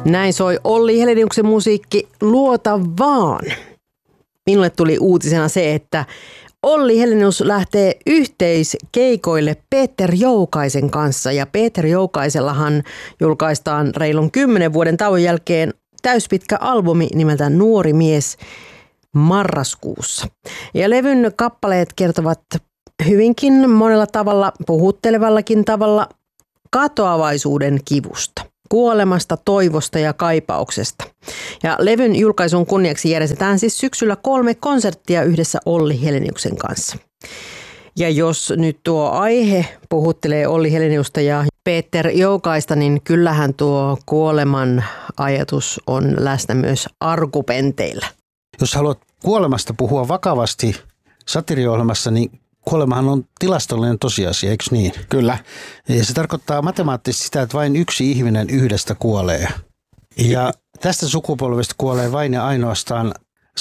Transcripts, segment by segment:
Näin soi Olli Heleniuksen musiikki Luota vaan. Minulle tuli uutisena se, että Olli Helenius lähtee yhteiskeikoille Peter Joukaisen kanssa. Ja Peter Joukaisellahan julkaistaan reilun 10 vuoden tauon jälkeen täyspitkä albumi nimeltä Nuori mies marraskuussa. Ja levyn kappaleet kertovat hyvinkin monella tavalla, puhuttelevallakin tavalla, katoavaisuuden kivusta, kuolemasta, toivosta ja kaipauksesta. Ja levyn julkaisun kunniaksi järjestetään siis syksyllä 3 konserttia yhdessä Olli Heleniuksen kanssa. Ja jos nyt tuo aihe puhuttelee Olli Heleniusta ja Peter Joukaista, niin kyllähän tuo kuoleman ajatus on läsnä myös argumenteilla. Jos haluat kuolemasta puhua vakavasti satiiriohjelmassa, niin kuolemahan on tilastollinen tosiasia, eikö niin? Kyllä. Ja se tarkoittaa matemaattisesti sitä, että vain yksi ihminen yhdestä kuolee. Ja tästä sukupolvesta kuolee vain ja ainoastaan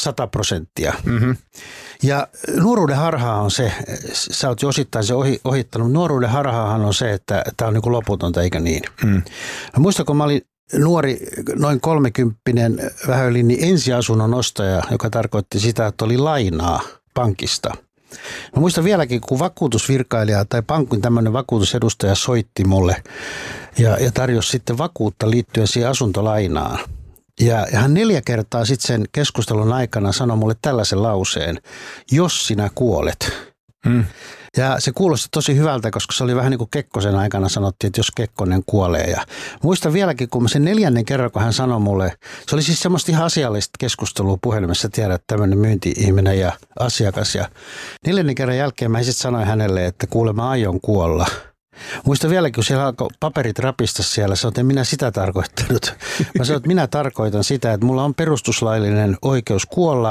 100%. Mm-hmm. Ja nuoruuden harhaa on se, sä oot jo osittain se ohittanut, nuoruuden harhaahan on se, että tämä on niin kuin loputonta, eikä niin? Mm. Muistan, kun mä olin nuori, noin 30, vähän yli, niin ensiasunnon ostaja, joka tarkoitti sitä, että oli lainaa pankista. Mä muistan vieläkin, kun vakuutusvirkailija tai pankin tämmöinen vakuutusedustaja soitti mulle ja tarjosi sitten vakuutta liittyen siihen asuntolainaan. Ja hän 4 kertaa sitten sen keskustelun aikana sanoi mulle tällaisen lauseen, jos sinä kuolet. Hmm. Ja se kuulosti tosi hyvältä, koska se oli vähän niin kuin Kekkosen aikana sanottiin, että jos Kekkonen kuolee. Ja muistan vieläkin, kun mä sen 4. kerran, kun hän sanoi mulle, se oli siis semmoista ihan asiallista keskustelua puhelimessa, tiedät, tämmöinen myynti-ihminen ja asiakas. Ja 4. kerran jälkeen mä sitten sanoin hänelle, että kuule, mä aion kuolla. Muistan vieläkin, kun siellä alkoi paperit rapista siellä, sanoin, että en minä sitä tarkoittanut. Mä sanoin, että minä tarkoitan sitä, että mulla on perustuslaillinen oikeus kuolla.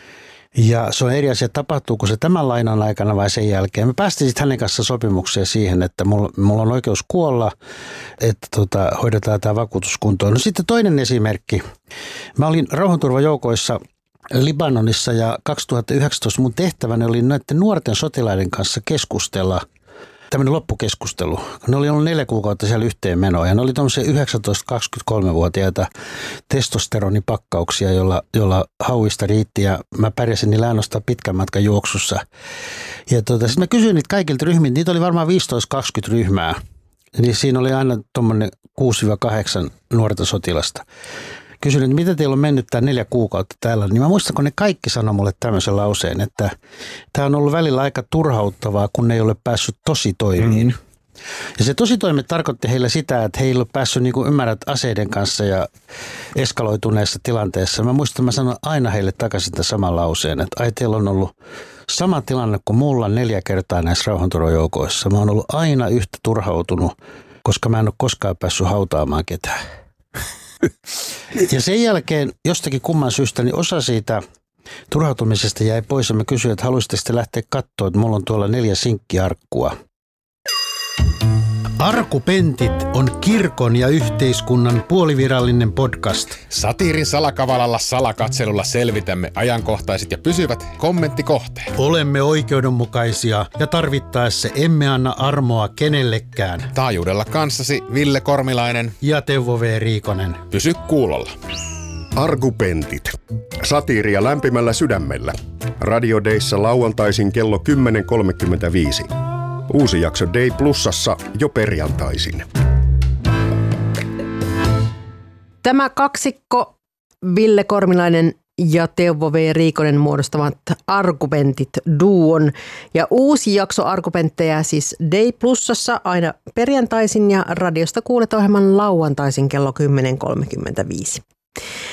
Ja se on eri asia, tapahtuuko se tämän lainan aikana vai sen jälkeen. Me päästiin sitten hänen kanssa sopimukseen siihen, että mulla on oikeus kuolla, että hoidetaan tämä vakuutuskuntoon. No sitten toinen esimerkki. Mä olin rauhanturvajoukoissa Libanonissa ja 2019 mun tehtäväni oli näiden nuorten sotilaiden kanssa keskustella. Tämmöinen loppukeskustelu. Ne oli ollut 4 kuukautta siellä yhteen menoa ja ne oli tuommoisia 19-23-vuotiaita testosteronipakkauksia, jolla hauista riitti ja mä pärjäsin niillä ainoastaan pitkän matkan juoksussa. Ja sitten mä kysyin niitä kaikilta ryhmiltä, niitä oli varmaan 15-20 ryhmää. Niin siinä oli aina tuommoinen 6-8 nuorta sotilasta. Kysyin, että mitä teillä on mennyt tämä 4 kuukautta täällä, niin mä muistan, kun ne kaikki sanoi mulle tämmöisen lauseen, että tämä on ollut välillä aika turhauttavaa, kun ne ei ole päässyt tositoimiin. Ja se tositoimet tarkoitti heille sitä, että he ei ole päässyt niin kuin ymmärrät aseiden kanssa ja eskaloituneessa tilanteessa. Mä muistan, että mä sanoin aina heille takaisin tämän saman lauseen, että ai teillä on ollut sama tilanne kuin mulla 4 kertaa näissä rauhanturvajoukoissa. Mä oon ollut aina yhtä turhautunut, koska mä en ole koskaan päässyt hautaamaan ketään. Ja sen jälkeen jostakin kumman syystä niin osa siitä turhautumisesta jäi pois ja mä kysyin, että haluaisitteko te lähteä katsoa, että mulla on tuolla 4 sinkkiarkkua. Arkupentit on kirkon ja yhteiskunnan puolivirallinen podcast. Satiirin salakavalalla salakatselulla selvitämme ajankohtaiset ja pysyvät kommenttikohteet. Olemme oikeudenmukaisia ja tarvittaessa emme anna armoa kenellekään. Taajuudella kanssasi Ville Kormilainen ja Teuvo V. Riikonen. Pysy kuulolla. Argumentit. Satiiria lämpimällä sydämellä. Radio Dayssa lauantaisin kello 10.35. Uusi jakso Day Plusassa jo perjantaisin. Tämä kaksikko, Ville Kormilainen ja Teuvo V. Riikonen, muodostavat Argumentit duon. Ja uusi jakso Argumentteja siis Day Plusassa aina perjantaisin ja radiosta kuulet ohjelman lauantaisin kello 10.35.